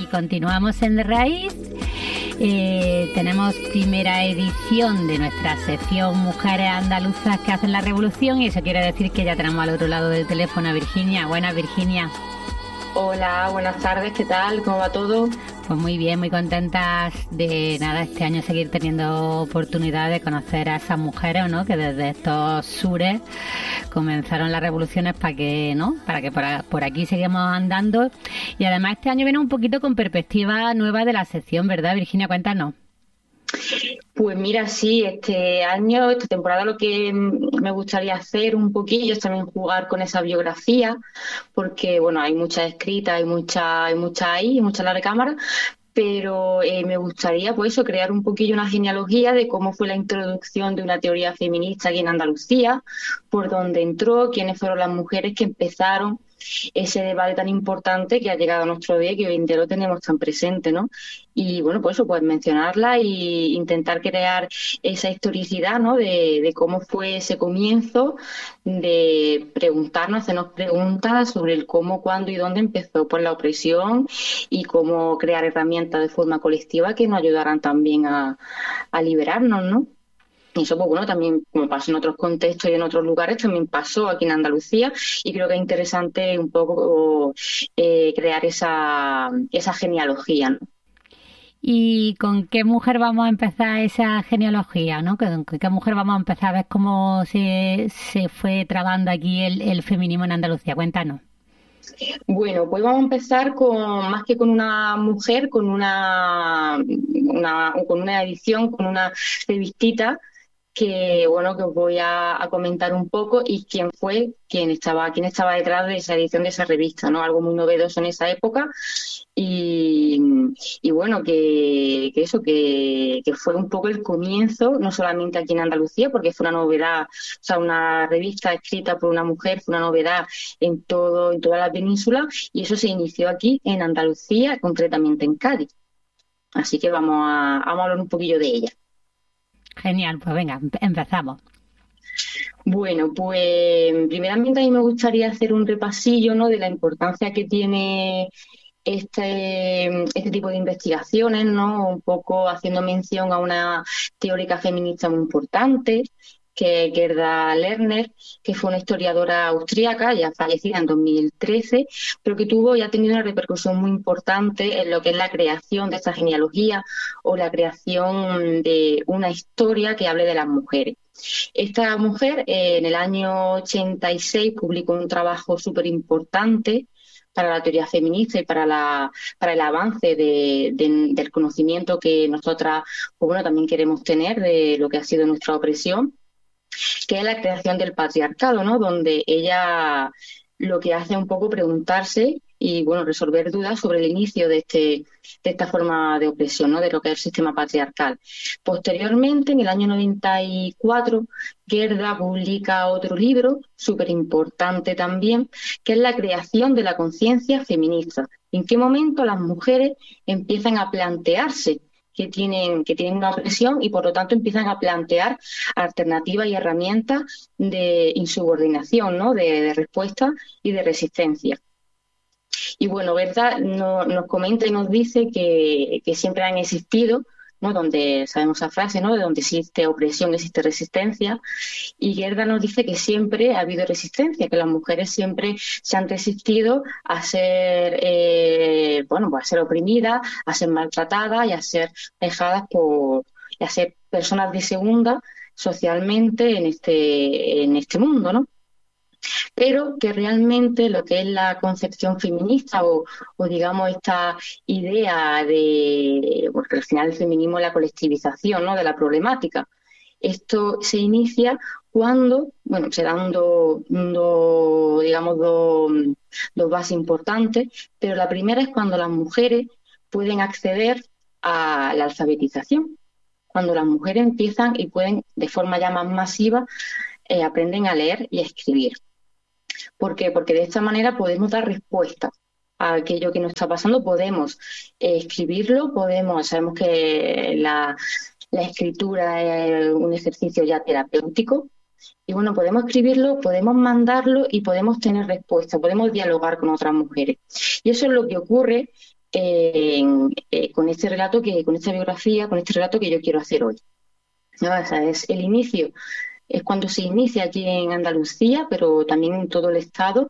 Y continuamos en De Raíz. Tenemos primera edición de nuestra sección Mujeres Andaluzas que hacen la revolución, y eso quiere decir que ya tenemos al otro lado del teléfono a Virginia. Buenas, Virginia. Hola, buenas tardes, ¿qué tal? ¿Cómo va todo? Pues muy bien, muy contentas de este año seguir teniendo oportunidad de conocer a esas mujeres, ¿no? Que desde estos sures comenzaron las revoluciones para que por aquí seguimos andando. Y además este año viene un poquito con perspectiva nueva de la sección, ¿verdad, Virginia? Cuéntanos. Pues mira, sí, esta temporada, lo que me gustaría hacer un poquillo es también jugar con esa biografía, porque bueno, hay mucha escrita, hay mucha en la recámara, pero me gustaría pues eso, crear un poquillo una genealogía de cómo fue la introducción de una teoría feminista aquí en Andalucía, por dónde entró, quiénes fueron las mujeres que empezaron ese debate tan importante que ha llegado a nuestro día y que hoy en día lo tenemos tan presente, ¿no? Y bueno, pues eso, pues mencionarla e intentar crear esa historicidad, ¿no? De cómo fue ese comienzo, de hacernos preguntas sobre el cómo, cuándo y dónde empezó pues la opresión, y cómo crear herramientas de forma colectiva que nos ayudaran también a liberarnos, ¿no? Y eso, pues bueno, también, como pasa en otros contextos y en otros lugares, también pasó aquí en Andalucía, y creo que es interesante un poco crear esa genealogía, ¿no? ¿Y con qué mujer vamos a empezar esa genealogía, ¿no? ¿Con qué mujer vamos a empezar a ver cómo se fue trabando aquí el feminismo en Andalucía? Cuéntanos. Bueno, pues vamos a empezar más que con una mujer, con una edición, con una revistita que bueno, que os voy a comentar un poco, y quién estaba detrás de esa edición de esa revista, ¿no? Algo muy novedoso en esa época, y bueno, que fue un poco el comienzo, no solamente aquí en Andalucía, porque fue una novedad, o sea, una revista escrita por una mujer, fue una novedad en toda la península, y eso se inició aquí en Andalucía, concretamente en Cádiz. Así que vamos a hablar un poquillo de ella. Genial, pues venga, empezamos. Bueno, pues primeramente a mí me gustaría hacer un repasillo, ¿no? De la importancia que tiene este tipo de investigaciones, ¿no? Un poco haciendo mención a una teórica feminista muy importante, que es Gerda Lerner, que fue una historiadora austríaca, ya fallecida en 2013, pero que ha tenido una repercusión muy importante en lo que es la creación de esta genealogía, o la creación de una historia que hable de las mujeres. Esta mujer, en el año 86, publicó un trabajo súper importante para la teoría feminista y para el avance del conocimiento que nosotras, pues bueno, también queremos tener de lo que ha sido nuestra opresión, que es la creación del patriarcado, ¿no? Donde ella lo que hace es un poco preguntarse y bueno, resolver dudas sobre el inicio de esta forma de opresión, ¿no? De lo que es el sistema patriarcal. Posteriormente, en el año 94, Gerda publica otro libro súper importante también, que es la creación de la conciencia feminista. ¿En qué momento las mujeres empiezan a plantearse que tienen una opresión, y por lo tanto empiezan a plantear alternativas y herramientas de insubordinación, ¿no? De respuesta y de resistencia? Y bueno, Berta nos comenta y nos dice que siempre han existido, ¿no? Donde sabemos esa frase, ¿no? De donde existe opresión existe resistencia, y Gerda nos dice que siempre ha habido resistencia, que las mujeres siempre se han resistido a ser pues a ser oprimidas, a ser maltratadas y a ser dejadas y a ser personas de segunda socialmente en este mundo, ¿no? Pero que realmente lo que es la concepción feminista, o digamos esta idea porque al final el feminismo es la colectivización, ¿no? De la problemática. Esto se inicia cuando, bueno, se dan dos bases importantes, pero la primera es cuando las mujeres pueden acceder a la alfabetización, cuando las mujeres empiezan y pueden, de forma ya más masiva, aprenden a leer y a escribir. ¿Por qué? Porque de esta manera podemos dar respuesta a aquello que nos está pasando, podemos escribirlo, sabemos que la escritura es un ejercicio ya terapéutico, y bueno, podemos escribirlo, podemos mandarlo y podemos tener respuesta, podemos dialogar con otras mujeres. Y eso es lo que ocurre con este relato con esta biografía, con este relato que yo quiero hacer hoy. ¿No? O sea, es el inicio, es cuando se inicia aquí en Andalucía, pero también en todo el estado,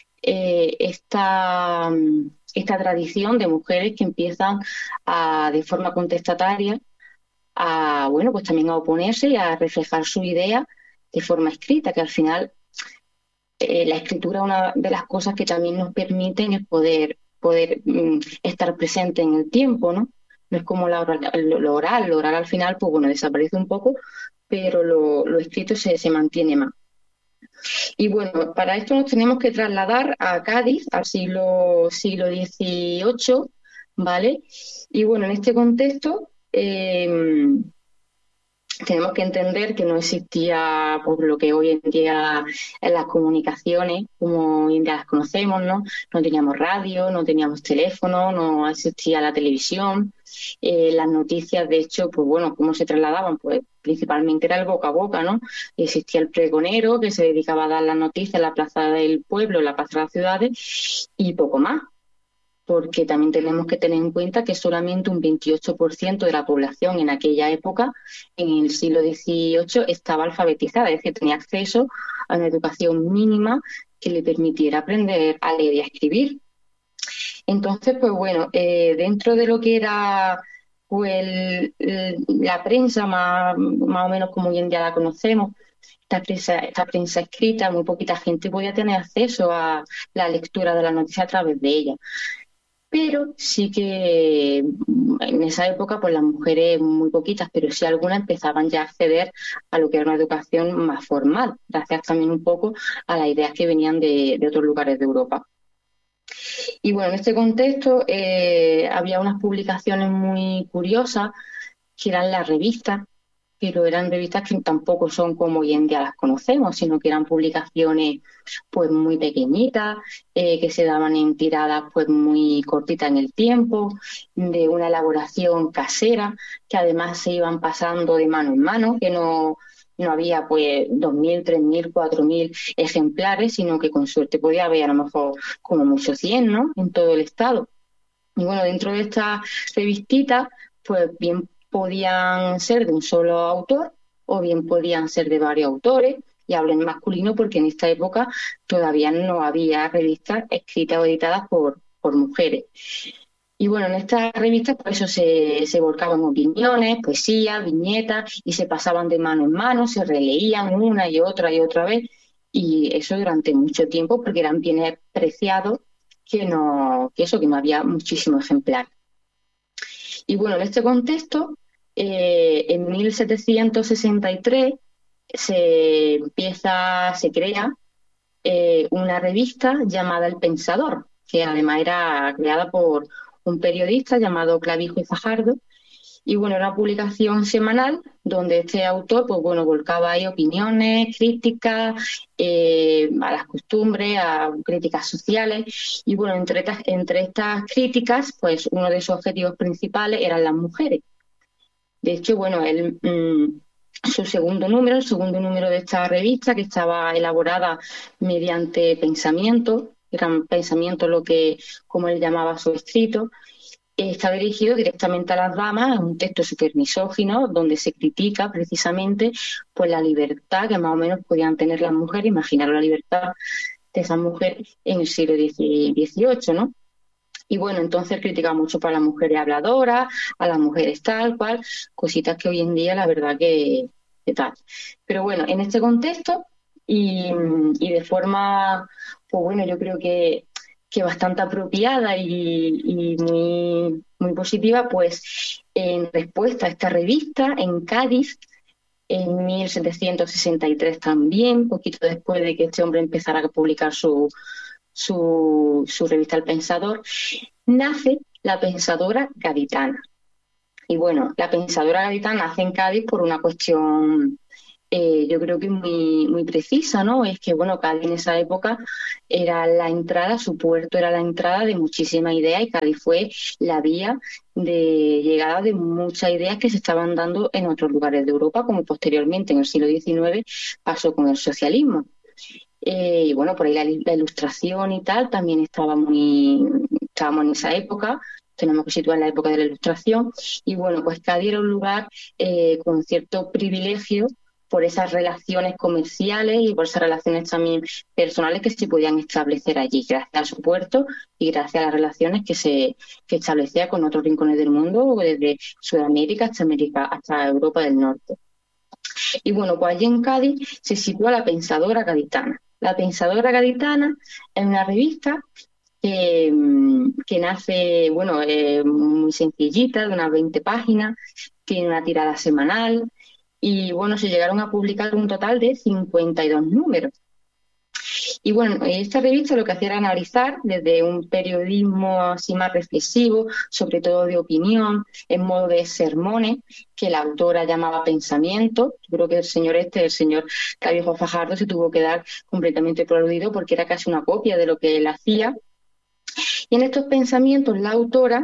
esta tradición de mujeres que empiezan de forma contestataria bueno, pues también a oponerse y a reflejar su idea de forma escrita, que al final la escritura es una de las cosas que también nos permiten el poder estar presente en el tiempo, ¿no? No es como lo oral al final, pues bueno, desaparece un poco, pero lo escrito se mantiene más. Y bueno, para esto nos tenemos que trasladar a Cádiz, al siglo XVIII, ¿vale? Y bueno, en este contexto tenemos que entender que no existía por lo que hoy en día en las comunicaciones, como hoy en día las conocemos, ¿no? No teníamos radio, no teníamos teléfono, no existía la televisión. Las noticias, de hecho, pues bueno, ¿cómo se trasladaban? Pues principalmente era el boca a boca, ¿no? Existía el pregonero que se dedicaba a dar las noticias en la plaza del pueblo, en la plaza de las ciudades y poco más, porque también tenemos que tener en cuenta que solamente un 28% de la población en aquella época, en el siglo XVIII, estaba alfabetizada, es decir, tenía acceso a una educación mínima que le permitiera aprender a leer y a escribir. Entonces, pues bueno, dentro de lo que era pues, la prensa, más o menos como hoy en día la conocemos, esta prensa escrita, muy poquita gente podía tener acceso a la lectura de las noticias a través de ella. Pero sí que en esa época, pues las mujeres, muy poquitas, pero sí algunas, empezaban ya a acceder a lo que era una educación más formal, gracias también un poco a las ideas que venían de otros lugares de Europa. Y bueno, en este contexto había unas publicaciones muy curiosas que eran las revistas, pero eran revistas que tampoco son como hoy en día las conocemos, sino que eran publicaciones pues muy pequeñitas, que se daban en tiradas pues muy cortitas en el tiempo, de una elaboración casera, que además se iban pasando de mano en mano, que no había pues 2.000, 3.000, 4.000 ejemplares, sino que con suerte podía haber a lo mejor como mucho 100, ¿no? En todo el estado. Y bueno, dentro de estas revistitas, pues bien podían ser de un solo autor o bien podían ser de varios autores, y hablo en masculino porque en esta época todavía no había revistas escritas o editadas por mujeres. Y bueno, en estas revistas por eso se volcaban opiniones, poesías, viñetas, y se pasaban de mano en mano, se releían una y otra vez, y eso durante mucho tiempo porque eran bienes preciados que no había muchísimos ejemplares. Y bueno, en este contexto, en 1763 se crea una revista llamada El Pensador, que además era creada por un periodista llamado Clavijo y Fajardo. Y bueno, era una publicación semanal donde este autor, pues bueno, volcaba ahí opiniones, críticas a las costumbres, a críticas sociales. Y bueno, entre estas críticas, pues uno de sus objetivos principales eran las mujeres. De hecho, bueno, el segundo número de esta revista, que estaba elaborada mediante pensamiento, eran pensamientos como él llamaba su escrito, está dirigido directamente a las damas, es un texto súper misógino, donde se critica precisamente pues la libertad que más o menos podían tener las mujeres. Imaginaros la libertad de esas mujeres en el siglo XVIII, ¿no? Y bueno, entonces critica mucho para las mujeres habladoras, a las mujeres tal cual, cositas que hoy en día la verdad que tal. Pero bueno, en este contexto y de forma, pues bueno, yo creo que bastante apropiada y muy, muy positiva, pues en respuesta a esta revista, en Cádiz, en 1763 también, poquito después de que este hombre empezara a publicar su revista El Pensador, nace la Pensadora Gaditana. Y bueno, la Pensadora Gaditana nace en Cádiz por una cuestión yo creo que muy, muy precisa, ¿no? Es que, bueno, Cádiz en esa época era la entrada, su puerto era la entrada de muchísimas ideas, y Cádiz fue la vía de llegada de muchas ideas que se estaban dando en otros lugares de Europa, como posteriormente en el siglo XIX pasó con el socialismo. Y bueno, por ahí la Ilustración y tal también estábamos en esa época, tenemos que situar la época de la Ilustración, y bueno, pues Cádiz era un lugar con cierto privilegio por esas relaciones comerciales y por esas relaciones también personales que se podían establecer allí, gracias a su puerto y gracias a las relaciones que establecía con otros rincones del mundo, desde Sudamérica hasta América, hasta Europa del Norte. Y bueno, pues allí en Cádiz se sitúa La Pensadora Gaditana. La Pensadora Gaditana es una revista que nace, bueno, muy sencillita, de unas 20 páginas, tiene una tirada semanal y, bueno, se llegaron a publicar un total de 52 números. Y bueno, esta revista lo que hacía era analizar desde un periodismo así más reflexivo, sobre todo de opinión, en modo de sermones, que la autora llamaba pensamiento. Yo creo que el señor Clavijo Fajardo, se tuvo que dar completamente por aludido porque era casi una copia de lo que él hacía. Y en estos pensamientos la autora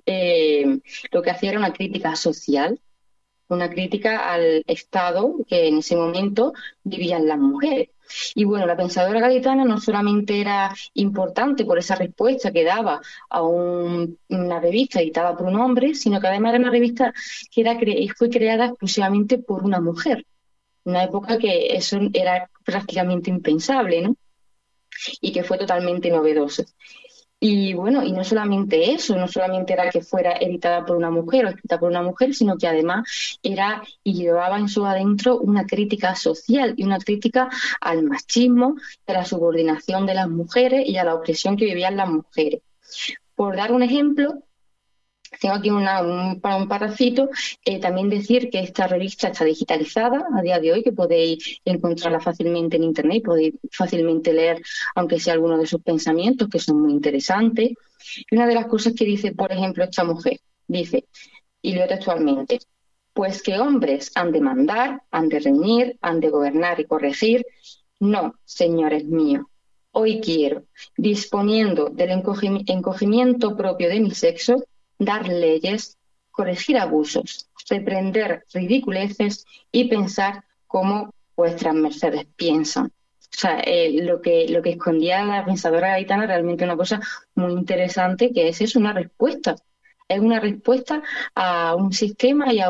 lo que hacía era una crítica social, una crítica al estado que en ese momento vivían las mujeres. Y bueno, La Pensadora Gaditana no solamente era importante por esa respuesta que daba a una revista editada por un hombre, sino que además era una revista que fue creada exclusivamente por una mujer. Una época que eso era prácticamente impensable, ¿no? Y que fue totalmente novedoso. Y bueno, y no solamente eso, no solamente era que fuera editada por una mujer o escrita por una mujer, sino que además era y llevaba en su adentro una crítica social y una crítica al machismo, a la subordinación de las mujeres y a la opresión que vivían las mujeres. Por dar un ejemplo, tengo aquí un parrafito. También decir que esta revista está digitalizada a día de hoy, que podéis encontrarla fácilmente en Internet, podéis fácilmente leer, aunque sea algunos de sus pensamientos, que son muy interesantes. Y una de las cosas que dice, por ejemplo, esta mujer, dice, y leo textualmente, pues que hombres han de mandar, han de reñir, han de gobernar y corregir. No, señores míos. Hoy quiero, disponiendo del encogimiento propio de mi sexo, dar leyes, corregir abusos, reprender ridiculeces y pensar como vuestras mercedes piensan. O sea, lo que escondía La Pensadora Gaditana realmente una cosa muy interesante, que es una respuesta. Es una respuesta a un sistema y a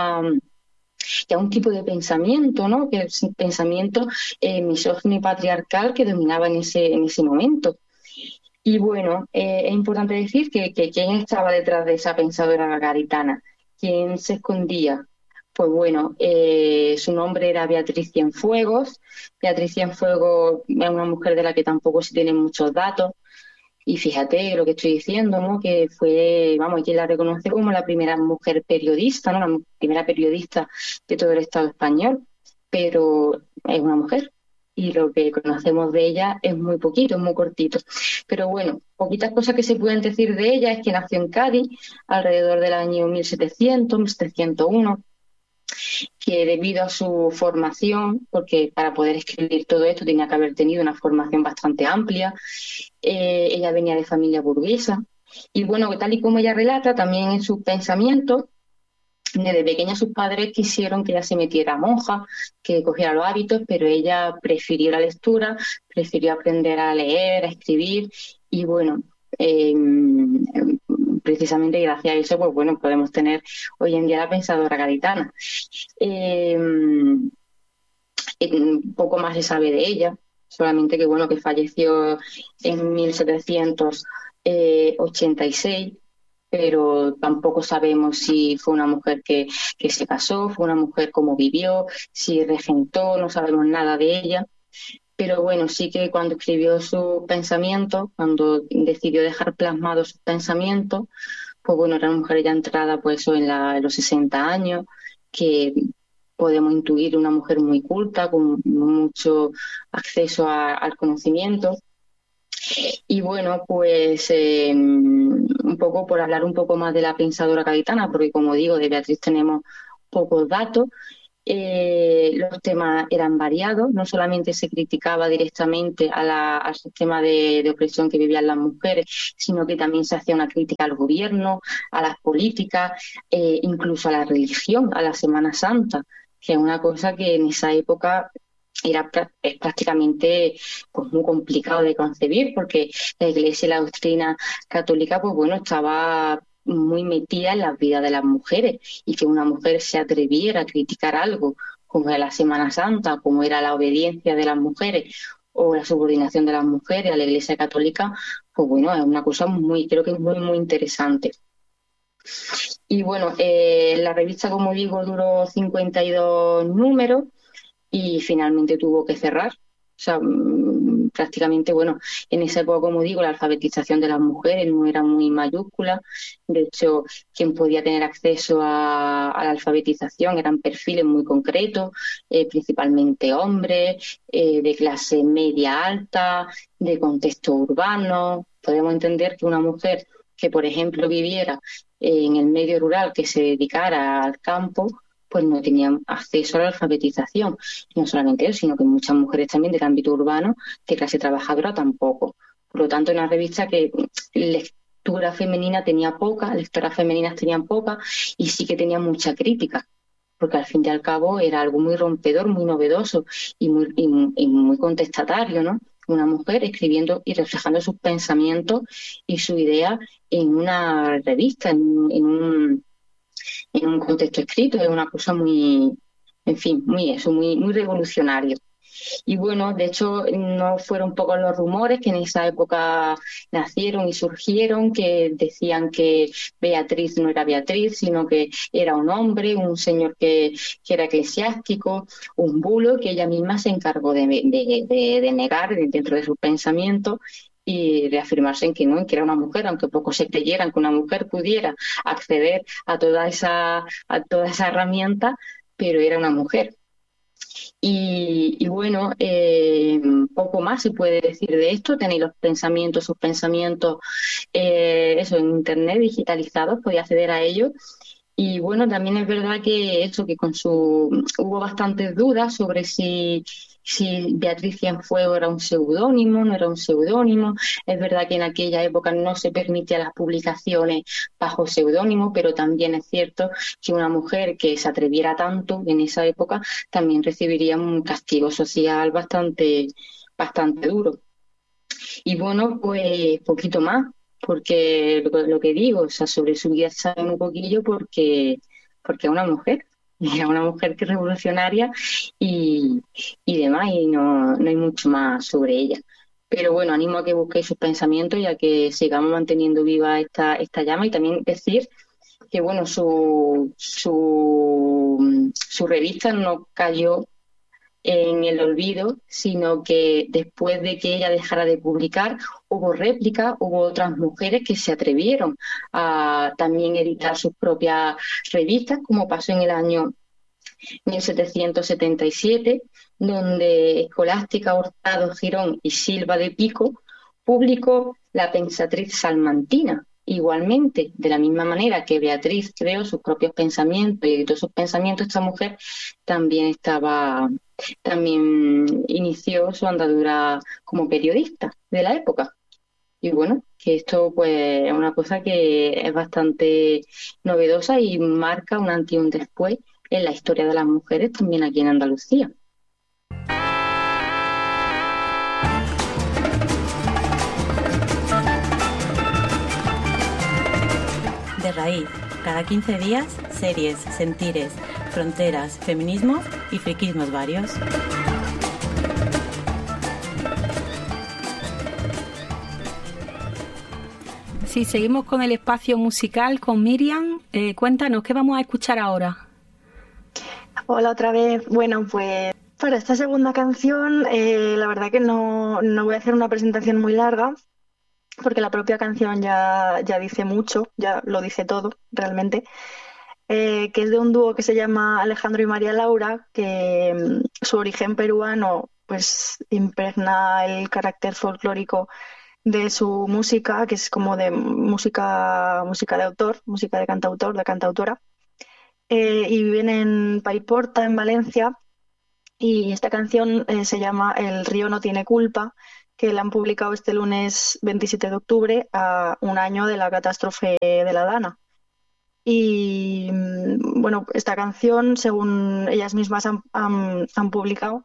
un tipo de pensamiento, ¿no? Que es un pensamiento misógino y patriarcal que dominaba en ese momento. Y bueno, es importante decir que quién estaba detrás de esa pensadora gaditana, quién se escondía. Pues bueno, su nombre era Beatriz Cienfuegos. Beatriz Cienfuegos es una mujer de la que tampoco se tienen muchos datos. Y fíjate lo que estoy diciendo, ¿no? Que fue, vamos, quien la reconoce como la primera mujer periodista, ¿no? La primera periodista de todo el Estado español. Pero es una mujer. Y lo que conocemos de ella es muy poquito, es muy cortito. Pero bueno, poquitas cosas que se pueden decir de ella es que nació en Cádiz alrededor del año 1700, 1701, que debido a su formación, porque para poder escribir todo esto tenía que haber tenido una formación bastante amplia, ella venía de familia burguesa. Y bueno, tal y como ella relata, también en sus pensamientos, desde pequeña sus padres quisieron que ella se metiera monja, que cogiera los hábitos, pero ella prefirió la lectura, prefirió aprender a leer, a escribir y bueno, precisamente gracias a eso, pues bueno, podemos tener hoy en día La Pensadora Gaditana. Poco más se sabe de ella, solamente que bueno, que falleció en 1786. Pero tampoco sabemos si fue una mujer que se casó, fue una mujer cómo vivió, si regentó, no sabemos nada de ella. Pero bueno, sí que cuando escribió sus pensamientos, cuando decidió dejar plasmados sus pensamientos, pues bueno, era una mujer ya entrada pues en los 60 años, que podemos intuir una mujer muy culta, con mucho acceso al conocimiento. Y bueno, pues un poco por hablar un poco más de La Pensadora Gaditana, porque como digo, de Beatriz tenemos pocos datos. Los temas eran variados, no solamente se criticaba directamente al sistema de opresión que vivían las mujeres, sino que también se hacía una crítica al gobierno, a las políticas, incluso a la religión, a la Semana Santa, que es una cosa que en esa época es prácticamente pues muy complicado de concebir, porque la Iglesia y la doctrina católica pues bueno estaba muy metida en la vida de las mujeres, y que una mujer se atreviera a criticar algo como era la Semana Santa, como era la obediencia de las mujeres o la subordinación de las mujeres a la Iglesia Católica, pues bueno, es una cosa creo que es muy, muy interesante. Y bueno, la revista, como digo, duró 52 números y finalmente tuvo que cerrar. O sea, prácticamente, bueno, en esa época, como digo, la alfabetización de las mujeres no era muy mayúscula. De hecho, quien podía tener acceso a la alfabetización eran perfiles muy concretos, principalmente hombres, de clase media alta, de contexto urbano. Podemos entender que una mujer que, por ejemplo, viviera en el medio rural, que se dedicara al campo, pues no tenían acceso a la alfabetización. Y no solamente eso, sino que muchas mujeres también del ámbito urbano, de clase trabajadora, tampoco. Por lo tanto, en una revista que lecturas femeninas tenían poca, y sí que tenía mucha crítica, porque al fin y al cabo era algo muy rompedor, muy novedoso y muy contestatario, ¿no? Una mujer escribiendo y reflejando sus pensamientos y su idea en una revista, en un contexto escrito. Es una cosa muy, en fin, muy revolucionario. Y bueno, de hecho, no fueron pocos los rumores que en esa época nacieron y surgieron, que decían que Beatriz no era Beatriz, sino que era un hombre, un señor que era eclesiástico, un bulo que ella misma se encargó de negar dentro de sus pensamientos y de afirmarse en que era una mujer, aunque pocos se creyeran que una mujer pudiera acceder a toda esa herramienta, pero era una mujer. Y bueno, poco más se puede decir de esto. Tenéis sus pensamientos, eso en internet digitalizados, podéis acceder a ellos. Y bueno, también es verdad que eso, que hubo bastantes dudas sobre si Beatriz Cienfuegos era un seudónimo, no era un seudónimo. Es verdad que en aquella época no se permitían las publicaciones bajo seudónimo, pero también es cierto que una mujer que se atreviera tanto en esa época también recibiría un castigo social bastante duro. Y bueno, pues poquito más, porque lo que digo, o sea, sobre su vida se sabe un poquillo porque es una mujer, y es una mujer que es revolucionaria y, y demás, y no hay mucho más sobre ella. Pero bueno, animo a que busquéis sus pensamientos y a que sigamos manteniendo viva esta llama, y también decir que bueno, su revista no cayó en el olvido, sino que después de que ella dejara de publicar, hubo réplicas, hubo otras mujeres que se atrevieron a también editar sus propias revistas, como pasó en el año 1777, donde Escolástica Hurtado Girón y Silva de Pico publicó La pensatriz salmantina. Igualmente, de la misma manera que Beatriz creó sus propios pensamientos y editó sus pensamientos, esta mujer también inició su andadura como periodista de la época. Y bueno, que esto pues es una cosa que es bastante novedosa y marca un antes y un después en la historia de las mujeres también aquí en Andalucía. De raíz, cada 15 días, series, sentires, fronteras, feminismos y friquismos varios. Sí, seguimos con el espacio musical con Miriam. Cuéntanos, ¿qué vamos a escuchar ahora? Hola otra vez. Bueno, pues para esta segunda canción, la verdad que no voy a hacer una presentación muy larga, porque la propia canción ya dice mucho, ya lo dice todo realmente, que es de un dúo que se llama Alejandro y María Laura, que su origen peruano pues impregna el carácter folclórico de su música, que es como de música de autor, música de cantautor, de cantautora, y viven en Paiporta, en Valencia, y esta canción se llama El río no tiene culpa, que la han publicado este lunes 27 de octubre, a un año de la catástrofe de la Dana. Y bueno, esta canción, según ellas mismas han publicado,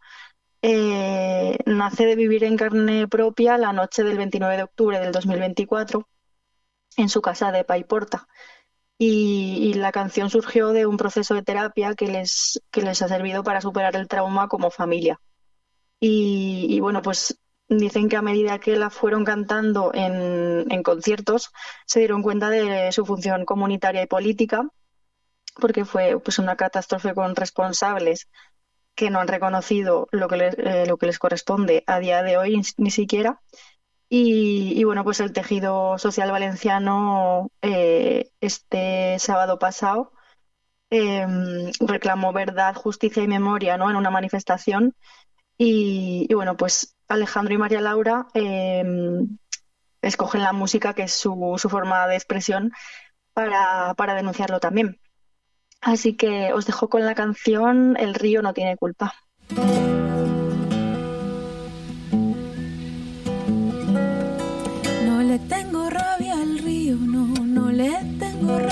nace de vivir en carne propia la noche del 29 de octubre del 2024, en su casa de Paiporta. Y la canción surgió de un proceso de terapia que les ha servido para superar el trauma como familia. Y bueno, pues dicen que a medida que la fueron cantando en conciertos, se dieron cuenta de su función comunitaria y política, porque fue pues una catástrofe con responsables que no han reconocido lo que les corresponde a día de hoy, ni siquiera. Y bueno, pues el tejido social valenciano este sábado pasado reclamó verdad, justicia y memoria, ¿no?, en una manifestación. Y bueno, pues Alejandro y María Laura escogen la música, que es su forma de expresión, para denunciarlo también. Así que os dejo con la canción El río no tiene culpa. No le tengo rabia al río, no le tengo rabia.